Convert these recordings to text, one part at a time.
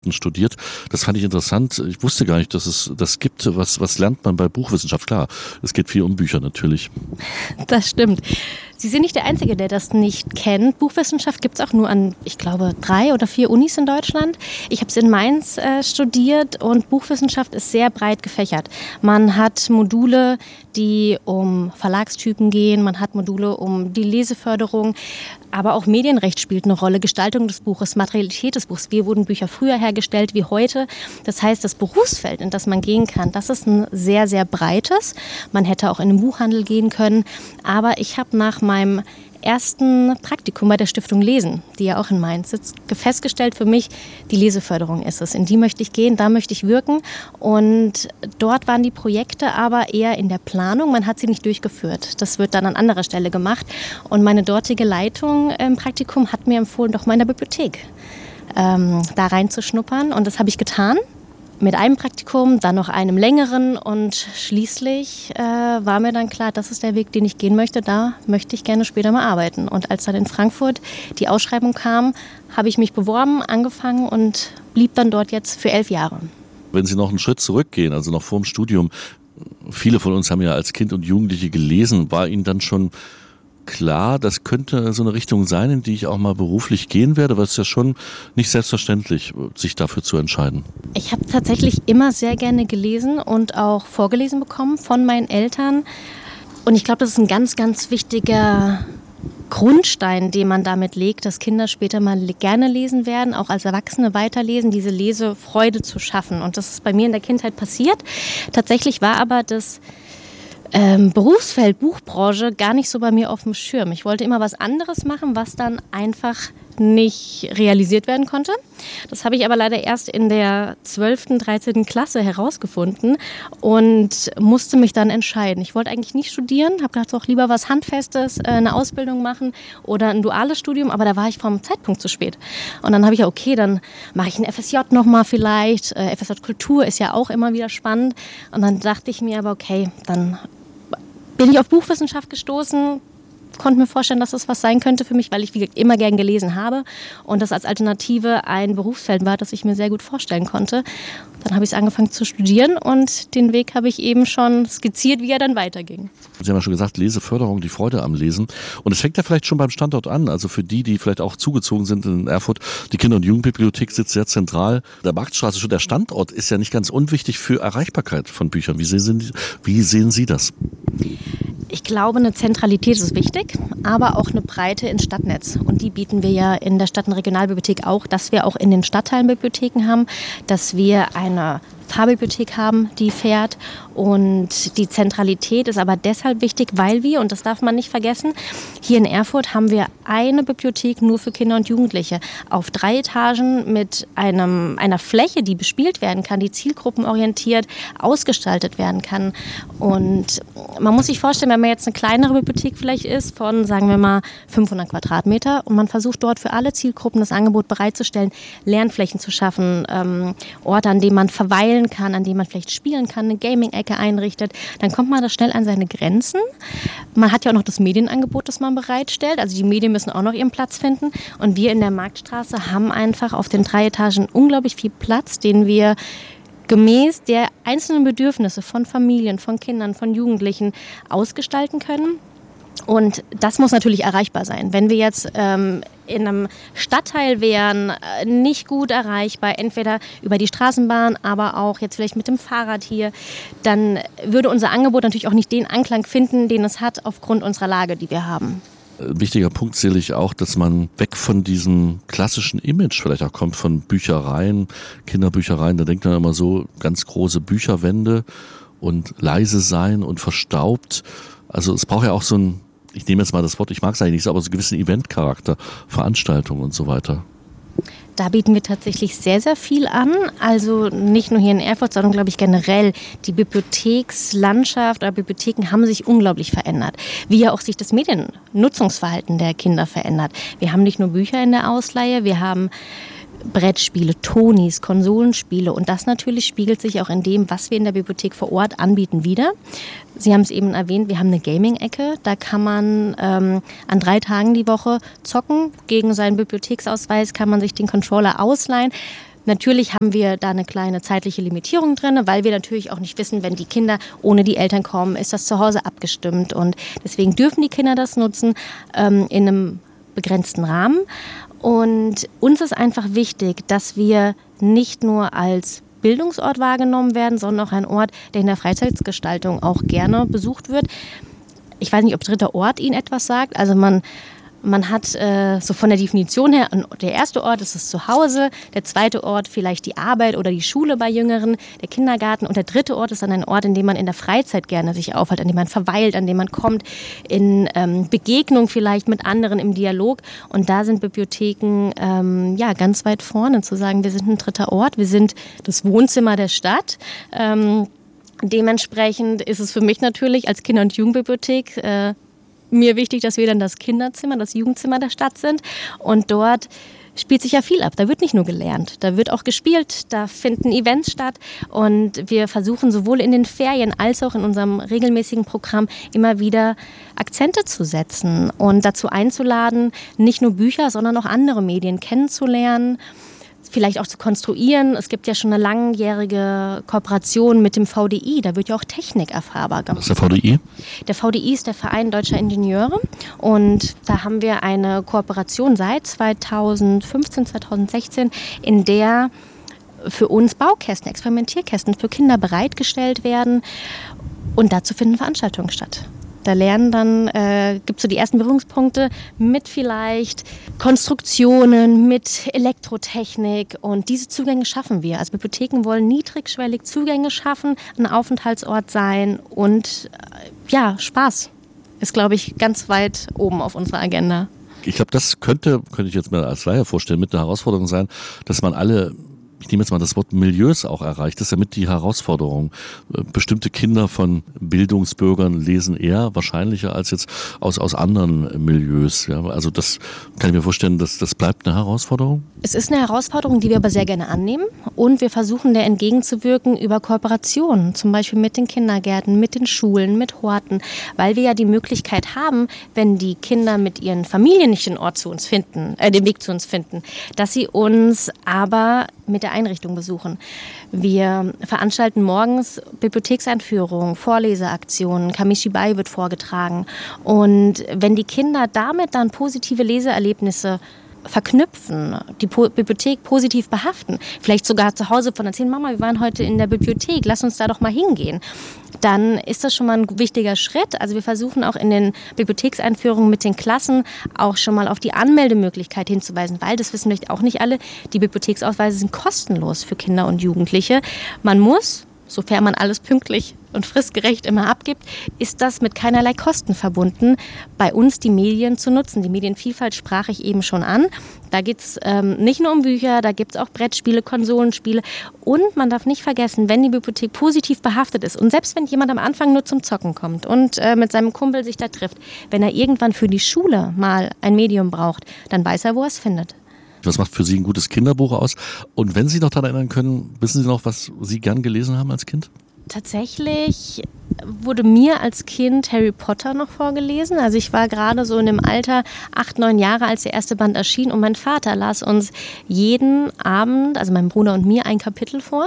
studiert. Das fand ich interessant. Ich wusste gar nicht, dass es das gibt. Was lernt man bei Buchwissenschaft? Klar, es geht viel um Bücher natürlich. Das stimmt. Sie sind nicht der Einzige, der das nicht kennt. Buchwissenschaft gibt es auch nur an, ich glaube, 3 oder 4 Unis in Deutschland. Ich habe es in Mainz studiert und Buchwissenschaft ist sehr breit gefächert. Man hat Module, die um Verlagstypen gehen, man hat Module um die Leseförderung, aber auch Medienrecht spielt eine Rolle, Gestaltung des Buches, Materialität des Buches. Wie wurden Bücher früher hergestellt wie heute? Das heißt, das Berufsfeld, in das man gehen kann, das ist ein sehr, sehr breites. Man hätte auch in den Buchhandel gehen können, aber ich habe nach meinem ersten Praktikum bei der Stiftung Lesen, die ja auch in Mainz sitzt, festgestellt für mich, die Leseförderung ist es. In die möchte ich gehen, da möchte ich wirken. Und dort waren die Projekte aber eher in der Planung. Man hat sie nicht durchgeführt. Das wird dann an anderer Stelle gemacht. Und meine dortige Leitung im Praktikum hat mir empfohlen, doch mal in der Bibliothek da reinzuschnuppern. Und das habe ich getan. Mit einem Praktikum, dann noch einem längeren und schließlich war mir dann klar, das ist der Weg, den ich gehen möchte. Da möchte ich gerne später mal arbeiten. Und als dann in Frankfurt die Ausschreibung kam, habe ich mich beworben, angefangen und blieb dann dort jetzt für 11 Jahre. Wenn Sie noch einen Schritt zurückgehen, also noch vor dem Studium, viele von uns haben ja als Kind und Jugendliche gelesen, war Ihnen dann schon klar, das könnte so eine Richtung sein, in die ich auch mal beruflich gehen werde, weil es ist ja schon nicht selbstverständlich, sich dafür zu entscheiden. Ich habe tatsächlich immer sehr gerne gelesen und auch vorgelesen bekommen von meinen Eltern. Und ich glaube, das ist ein ganz, ganz wichtiger Grundstein, den man damit legt, dass Kinder später mal gerne lesen werden, auch als Erwachsene weiterlesen, diese Lesefreude zu schaffen. Und das ist bei mir in der Kindheit passiert. Tatsächlich war aber das Berufsfeld, Buchbranche gar nicht so bei mir auf dem Schirm. Ich wollte immer was anderes machen, was dann einfach nicht realisiert werden konnte. Das habe ich aber leider erst in der 12., 13. Klasse herausgefunden und musste mich dann entscheiden. Ich wollte eigentlich nicht studieren, habe gedacht, auch lieber was Handfestes, eine Ausbildung machen oder ein duales Studium, aber da war ich vom Zeitpunkt zu spät. Und dann habe ich okay, dann mache ich ein FSJ nochmal vielleicht. FSJ Kultur ist ja auch immer wieder spannend. Und dann dachte ich mir aber, okay, dann bin ich auf Buchwissenschaft gestoßen, konnte mir vorstellen, dass das was sein könnte für mich, weil ich wie gesagt, immer gern gelesen habe und das als Alternative ein Berufsfeld war, das ich mir sehr gut vorstellen konnte. Dann habe ich angefangen zu studieren und den Weg habe ich eben schon skizziert, wie er dann weiterging. Sie haben ja schon gesagt, Leseförderung, die Freude am Lesen. Und es fängt ja vielleicht schon beim Standort an. Also für die vielleicht auch zugezogen sind in Erfurt, die Kinder- und Jugendbibliothek sitzt sehr zentral. Der Marktstraße, schon der Standort ist ja nicht ganz unwichtig für Erreichbarkeit von Büchern. Wie sehen Sie das? Ich glaube, eine Zentralität ist wichtig, aber auch eine Breite ins Stadtnetz. Und die bieten wir ja in der Stadt- und Regionalbibliothek auch, dass wir auch in den Stadtteilen Bibliotheken haben, dass wir eine Fahrbibliothek haben, die fährt. Und die Zentralität ist aber deshalb wichtig, weil wir, und das darf man nicht vergessen, hier in Erfurt haben wir eine Bibliothek nur für Kinder und Jugendliche auf 3 Etagen mit einer Fläche, die bespielt werden kann, die zielgruppenorientiert ausgestaltet werden kann. Und man muss sich vorstellen, wenn man jetzt eine kleinere Bibliothek vielleicht ist von, sagen wir mal, 500 Quadratmeter und man versucht dort für alle Zielgruppen das Angebot bereitzustellen, Lernflächen zu schaffen, Orte, an denen man verweilen kann, an denen man vielleicht spielen kann, eine Gaming-Ecke einrichtet, dann kommt man da schnell an seine Grenzen. Man hat ja auch noch das Medienangebot, das man bereitstellt. Also die Medien müssen auch noch ihren Platz finden. Und wir in der Marktstraße haben einfach auf den 3 Etagen unglaublich viel Platz, den wir gemäß der einzelnen Bedürfnisse von Familien, von Kindern, von Jugendlichen ausgestalten können. Und das muss natürlich erreichbar sein. Wenn wir jetzt in einem Stadtteil wären, nicht gut erreichbar, entweder über die Straßenbahn, aber auch jetzt vielleicht mit dem Fahrrad hier, dann würde unser Angebot natürlich auch nicht den Anklang finden, den es hat aufgrund unserer Lage, die wir haben. Ein wichtiger Punkt sehe ich auch, dass man weg von diesem klassischen Image vielleicht auch kommt von Büchereien, Kinderbüchereien. Da denkt man immer so ganz große Bücherwände und leise sein und verstaubt. Also es braucht ja auch so ein, ich nehme jetzt mal das Wort, ich mag es eigentlich nicht so, aber so einen gewissen Eventcharakter, Veranstaltungen und so weiter. Da bieten wir tatsächlich sehr, sehr viel an. Also nicht nur hier in Erfurt, sondern glaube ich generell. Die Bibliothekslandschaft oder Bibliotheken haben sich unglaublich verändert. Wie ja auch sich das Mediennutzungsverhalten der Kinder verändert. Wir haben nicht nur Bücher in der Ausleihe, wir haben Brettspiele, Tonis, Konsolenspiele und das natürlich spiegelt sich auch in dem, was wir in der Bibliothek vor Ort anbieten, wider. Sie haben es eben erwähnt, wir haben eine Gaming-Ecke, da kann man an 3 Tagen die Woche zocken. Gegen seinen Bibliotheksausweis kann man sich den Controller ausleihen. Natürlich haben wir da eine kleine zeitliche Limitierung drin, weil wir natürlich auch nicht wissen, wenn die Kinder ohne die Eltern kommen, ist das zu Hause abgestimmt. Und deswegen dürfen die Kinder das nutzen in einem begrenzten Rahmen. Und uns ist einfach wichtig, dass wir nicht nur als Bildungsort wahrgenommen werden, sondern auch ein Ort, der in der Freizeitgestaltung auch gerne besucht wird. Ich weiß nicht, ob dritter Ort Ihnen etwas sagt. Also man hat so von der Definition her, der erste Ort ist das Zuhause, der zweite Ort vielleicht die Arbeit oder die Schule bei Jüngeren, der Kindergarten und der dritte Ort ist dann ein Ort, in dem man in der Freizeit gerne sich aufhält, an dem man verweilt, an dem man kommt, in Begegnung vielleicht mit anderen im Dialog und da sind Bibliotheken ganz weit vorne zu sagen, wir sind ein dritter Ort, wir sind das Wohnzimmer der Stadt. Dementsprechend ist es für mich natürlich als Kinder- und Jugendbibliothek mir wichtig, dass wir dann das Kinderzimmer, das Jugendzimmer der Stadt sind. Und dort spielt sich ja viel ab. Da wird nicht nur gelernt, da wird auch gespielt, da finden Events statt. Und wir versuchen sowohl in den Ferien als auch in unserem regelmäßigen Programm immer wieder Akzente zu setzen und dazu einzuladen, nicht nur Bücher, sondern auch andere Medien kennenzulernen. Vielleicht auch zu konstruieren. Es gibt ja schon eine langjährige Kooperation mit dem VDI. Da wird ja auch Technik erfahrbar gemacht. Was ist der VDI? Der VDI ist der Verein Deutscher Ingenieure. Und da haben wir eine Kooperation seit 2015, 2016, in der für uns Baukästen, Experimentierkästen für Kinder bereitgestellt werden. Und dazu finden Veranstaltungen statt. Da lernen dann, gibt es so die ersten Berührungspunkte mit vielleicht Konstruktionen, mit Elektrotechnik und diese Zugänge schaffen wir. Also Bibliotheken wollen niedrigschwellig Zugänge schaffen, ein Aufenthaltsort sein und Spaß ist, glaube ich, ganz weit oben auf unserer Agenda. Ich glaube, das könnte ich jetzt mir als Laie vorstellen, mit einer Herausforderung sein, dass man alle, ich nehme jetzt mal das Wort Milieus auch erreicht. Das ist ja mit die Herausforderung. Bestimmte Kinder von Bildungsbürgern lesen eher wahrscheinlicher als jetzt aus anderen Milieus. Ja, also das kann ich mir vorstellen, das bleibt eine Herausforderung. Es ist eine Herausforderung, die wir aber sehr gerne annehmen und wir versuchen der entgegenzuwirken über Kooperationen, zum Beispiel mit den Kindergärten, mit den Schulen, mit Horten, weil wir ja die Möglichkeit haben, wenn die Kinder mit ihren Familien nicht den Weg zu uns finden, dass sie uns aber mit der Einrichtung besuchen. Wir veranstalten morgens Bibliothekseinführungen, Vorleseaktionen, Kamishibai wird vorgetragen. Und wenn die Kinder damit dann positive Leseerlebnisse verknüpfen, die Bibliothek positiv behaften, vielleicht sogar zu Hause von erzählen, Mama, wir waren heute in der Bibliothek, lass uns da doch mal hingehen, dann ist das schon mal ein wichtiger Schritt. Also wir versuchen auch in den Bibliothekseinführungen mit den Klassen auch schon mal auf die Anmeldemöglichkeit hinzuweisen, weil, das wissen vielleicht auch nicht alle, die Bibliotheksausweise sind kostenlos für Kinder und Jugendliche. Man muss, sofern man alles pünktlich und fristgerecht immer abgibt, ist das mit keinerlei Kosten verbunden, bei uns die Medien zu nutzen. Die Medienvielfalt sprach ich eben schon an. Da geht es nicht nur um Bücher, da gibt es auch Brettspiele, Konsolenspiele. Und man darf nicht vergessen, wenn die Bibliothek positiv behaftet ist und selbst wenn jemand am Anfang nur zum Zocken kommt und mit seinem Kumpel sich da trifft, wenn er irgendwann für die Schule mal ein Medium braucht, dann weiß er, wo er es findet. Was macht für Sie ein gutes Kinderbuch aus? Und wenn Sie noch daran erinnern können, wissen Sie noch, was Sie gern gelesen haben als Kind? Tatsächlich wurde mir als Kind Harry Potter noch vorgelesen. Also ich war gerade so in dem Alter 8, 9 Jahre, als der erste Band erschien. Und mein Vater las uns jeden Abend, also meinem Bruder und mir, ein Kapitel vor.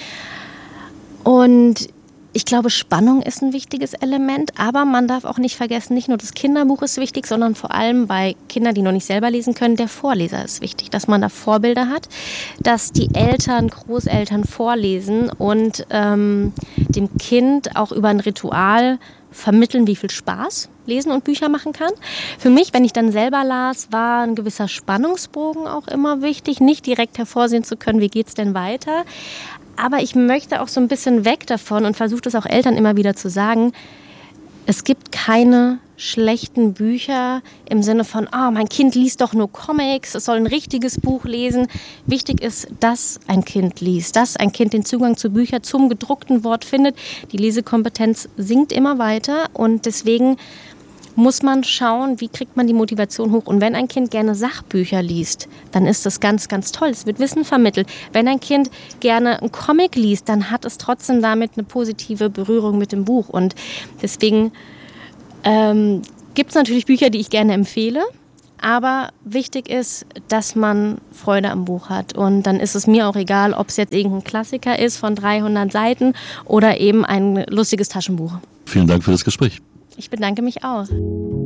Und ich glaube, Spannung ist ein wichtiges Element, aber man darf auch nicht vergessen, nicht nur das Kinderbuch ist wichtig, sondern vor allem bei Kindern, die noch nicht selber lesen können, der Vorleser ist wichtig, dass man da Vorbilder hat, dass die Eltern, Großeltern vorlesen und dem Kind auch über ein Ritual vermitteln, wie viel Spaß Lesen und Bücher machen kann. Für mich, wenn ich dann selber las, war ein gewisser Spannungsbogen auch immer wichtig, nicht direkt hervorsehen zu können, wie geht's denn weiter. Aber ich möchte auch so ein bisschen weg davon und versuche das auch Eltern immer wieder zu sagen, es gibt keine schlechten Bücher im Sinne von, mein Kind liest doch nur Comics, es soll ein richtiges Buch lesen. Wichtig ist, dass ein Kind liest, dass ein Kind den Zugang zu Büchern zum gedruckten Wort findet. Die Lesekompetenz sinkt immer weiter und deswegen muss man schauen, wie kriegt man die Motivation hoch. Und wenn ein Kind gerne Sachbücher liest, dann ist das ganz, ganz toll. Es wird Wissen vermittelt. Wenn ein Kind gerne einen Comic liest, dann hat es trotzdem damit eine positive Berührung mit dem Buch. Und deswegen gibt es natürlich Bücher, die ich gerne empfehle. Aber wichtig ist, dass man Freude am Buch hat. Und dann ist es mir auch egal, ob es jetzt irgendein Klassiker ist von 300 Seiten oder eben ein lustiges Taschenbuch. Vielen Dank für das Gespräch. Ich bedanke mich auch.